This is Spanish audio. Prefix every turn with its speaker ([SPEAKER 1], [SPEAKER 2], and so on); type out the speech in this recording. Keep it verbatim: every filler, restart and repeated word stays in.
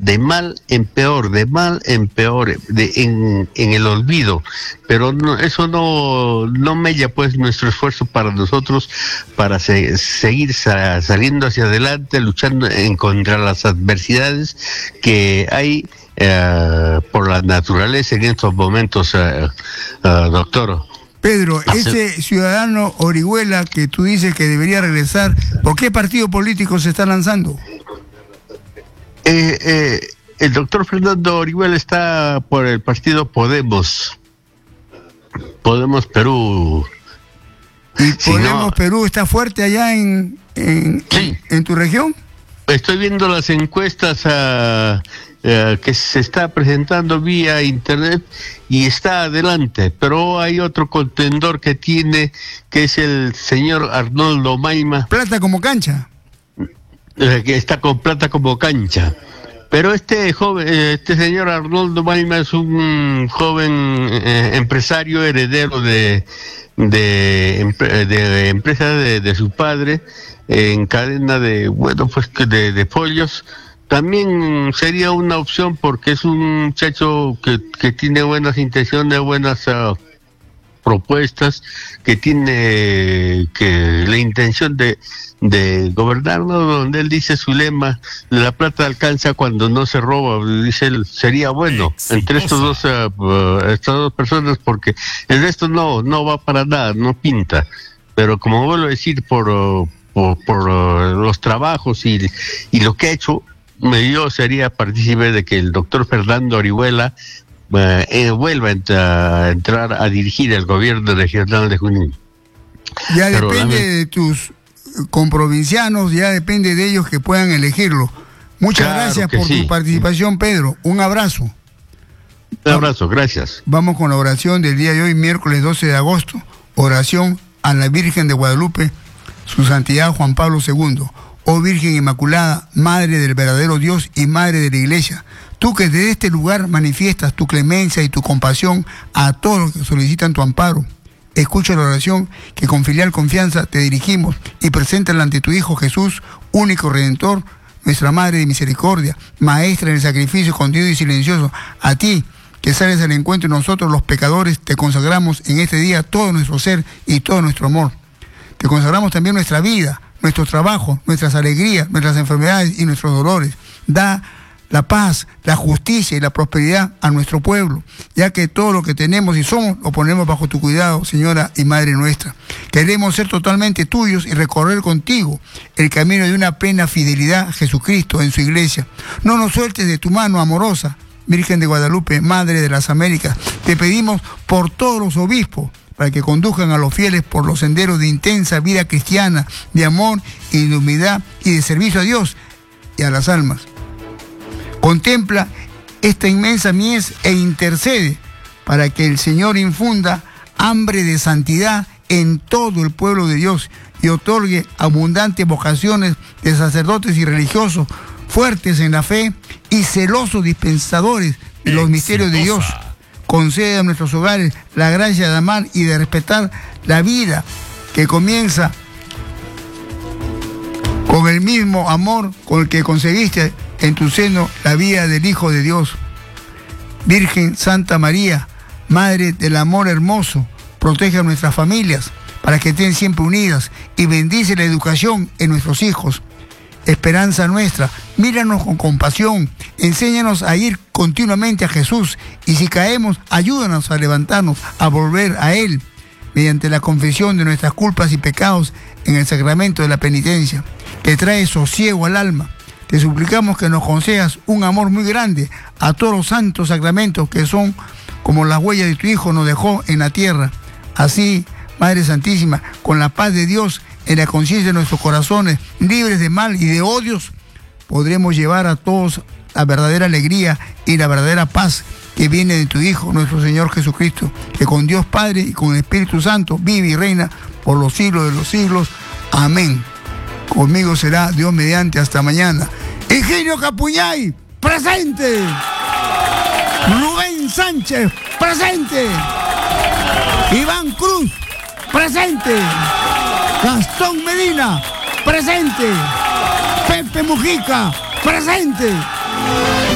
[SPEAKER 1] de mal en peor, de mal en peor, de, en, en el olvido. Pero no, eso no, no mella pues nuestro esfuerzo para nosotros, para se, seguir sa, saliendo hacia adelante, luchando en contra las adversidades que hay eh, por la naturaleza en estos momentos, eh, eh, doctor.
[SPEAKER 2] Pedro, ese ciudadano Orihuela que tú dices que debería regresar, ¿por qué partido político se está lanzando?
[SPEAKER 1] Eh, eh, el doctor Fernando Orihuela está por el partido Podemos. Podemos Perú.
[SPEAKER 2] ¿Y
[SPEAKER 1] si
[SPEAKER 2] Podemos
[SPEAKER 1] no,
[SPEAKER 2] Perú está fuerte allá en, en,
[SPEAKER 1] sí.
[SPEAKER 2] en, en tu región?
[SPEAKER 1] Estoy viendo las encuestas uh, uh, que se está presentando vía internet y está adelante, pero hay otro contendor que tiene, que es el señor Arnoldo Maima.
[SPEAKER 2] Plata como cancha.
[SPEAKER 1] Uh, que está con plata como cancha. Pero este joven, este señor Arnoldo Maima es un joven eh, empresario heredero de de, de, de empresa de, de su padre, en cadena de, bueno, pues de, de pollos. También sería una opción porque es un muchacho que, que tiene buenas intenciones, buenas uh, propuestas, que tiene que la intención de, de gobernar, ¿no? Donde él dice su lema, la plata alcanza cuando no se roba, dice él, sería bueno exitosa entre estos dos, uh, uh, estas dos personas, porque el resto no, no va para nada, no pinta. Pero como vuelvo a decir, por, uh, por, por uh, los trabajos y, y lo que ha hecho, yo sería partícipe de que el doctor Fernando Orihuela uh, eh, vuelva a, entrar, a entrar a dirigir el gobierno regional de Junín.
[SPEAKER 2] Ya Pero depende la... de tus comprovincianos, ya depende de ellos que puedan elegirlo. Muchas claro gracias por sí. tu participación, Pedro. Un abrazo.
[SPEAKER 1] Un abrazo, gracias.
[SPEAKER 2] Vamos con la oración del día de hoy, miércoles doce de agosto. Oración a la Virgen de Guadalupe, su santidad Juan Pablo segundo. Oh Virgen Inmaculada, Madre del verdadero Dios y Madre de la Iglesia, tú que desde este lugar manifiestas tu clemencia y tu compasión a todos los que solicitan tu amparo, escucha la oración que con filial confianza te dirigimos y preséntala ante tu Hijo Jesús, único Redentor, nuestra Madre de Misericordia, Maestra en el sacrificio continuo y silencioso. A ti, que sales al encuentro de nosotros los pecadores, te consagramos en este día todo nuestro ser y todo nuestro amor. Te consagramos también nuestra vida, nuestros trabajos, nuestras alegrías, nuestras enfermedades y nuestros dolores. Da la paz, la justicia y la prosperidad a nuestro pueblo, ya que todo lo que tenemos y somos lo ponemos bajo tu cuidado, Señora y Madre nuestra. Queremos ser totalmente tuyos y recorrer contigo el camino de una plena fidelidad a Jesucristo en su iglesia. No nos sueltes de tu mano amorosa, Virgen de Guadalupe, Madre de las Américas. Te pedimos por todos los obispos, para que conduzcan a los fieles por los senderos de intensa vida cristiana, de amor y de humildad y de servicio a Dios y a las almas. Contempla esta inmensa mies e intercede para que el Señor infunda hambre de santidad en todo el pueblo de Dios y otorgue abundantes vocaciones de sacerdotes y religiosos fuertes en la fe y celosos dispensadores de los misterios de Dios. Concede a nuestros hogares la gracia de amar y de respetar la vida que comienza con el mismo amor con el que concebiste en tu seno la vida del Hijo de Dios. Virgen Santa María, Madre del amor hermoso, protege a nuestras familias para que estén siempre unidas y bendice la educación en nuestros hijos. Esperanza nuestra, míranos con compasión, enséñanos a ir continuamente a Jesús y si caemos, ayúdanos a levantarnos, a volver a Él, mediante la confesión de nuestras culpas y pecados en el sacramento de la penitencia, que trae sosiego al alma. Te suplicamos que nos concedas un amor muy grande a todos los santos sacramentos que son como las huellas de tu Hijo nos dejó en la tierra. Así, Madre Santísima, con la paz de Dios en la conciencia de nuestros corazones, libres de mal y de odios, podremos llevar a todos la verdadera alegría y la verdadera paz que viene de tu Hijo, nuestro Señor Jesucristo, que con Dios Padre y con el Espíritu Santo vive y reina por los siglos de los siglos. Amén. Conmigo será Dios mediante hasta mañana. Higinio Capuñay, presente. Rubén Sánchez, presente. Iván Cruz, presente. Gastón Medina, presente. Pepe Mujica, presente.